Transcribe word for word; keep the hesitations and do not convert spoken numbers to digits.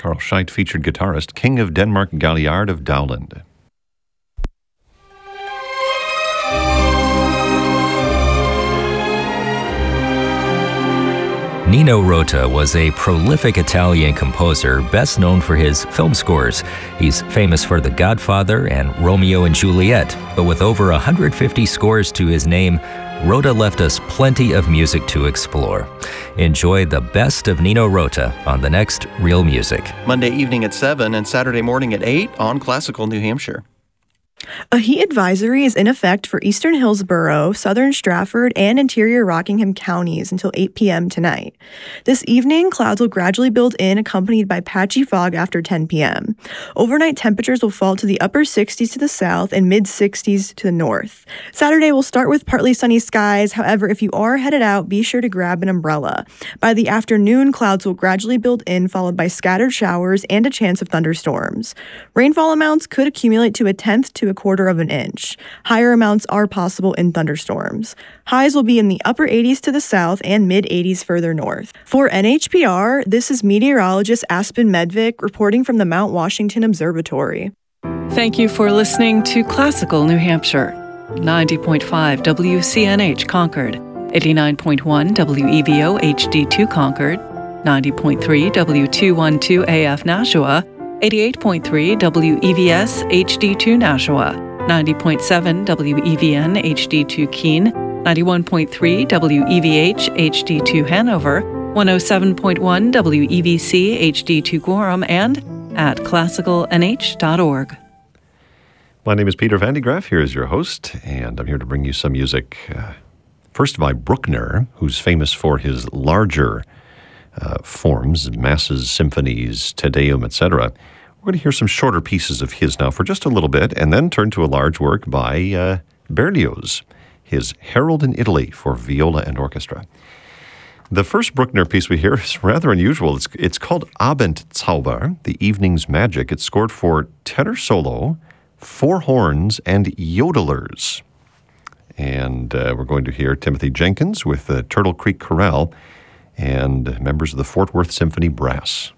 Carl Scheidt, featured guitarist, King of Denmark Galliard of Dowland. Nino Rota was a prolific Italian composer, best known for his film scores. He's famous for The Godfather and Romeo and Juliet, but with over one hundred fifty scores to his name, Rota left us plenty of music to explore. Enjoy the best of Nino Rota on the next Real Music. Monday evening at seven and Saturday morning at eight on Classical New Hampshire. A heat advisory is in effect for eastern Hillsborough, southern Stratford, and interior Rockingham counties until eight p.m. tonight. This evening, clouds will gradually build in, accompanied by patchy fog after ten p.m. Overnight temperatures will fall to the upper sixties to the south and mid-sixties to the north. Saturday will start with partly sunny skies. However, if you are headed out, be sure to grab an umbrella. By the afternoon, clouds will gradually build in, followed by scattered showers and a chance of thunderstorms. Rainfall amounts could accumulate to a tenth to a quarter of an inch. Higher amounts are possible in thunderstorms. Highs will be in the upper eighties to the south and mid-eighties further north. For N H P R, this is meteorologist Aspen Medvick reporting from the Mount Washington Observatory. Thank you for listening to Classical New Hampshire. ninety point five W C N H Concord, eighty-nine point one W E V O H D two Concord, ninety point three W two twelve A F Nashua, eighty-eight point three W E V S H D two Nashua, ninety point seven W E V N H D two Keene, ninety-one point three W E V H H D two Hanover, one oh seven point one W E V C H D two Gorham, and at classical n h dot org. My name is Peter Van de Graaff. Here is your host, and I'm here to bring you some music. Uh, first by Bruckner, who's famous for his larger Uh, forms, masses, symphonies, Te Deum, et cetera. We're going to hear some shorter pieces of his now for just a little bit, and then turn to a large work by uh, Berlioz, his Harold in Italy for viola and orchestra. The first Bruckner piece we hear is rather unusual. It's, it's called Abendzauber, the Evening's Magic. It's scored for tenor solo, four horns, and yodelers. And uh, we're going to hear Timothy Jenkins with the Turtle Creek Chorale and members of the Fort Worth Symphony Brass.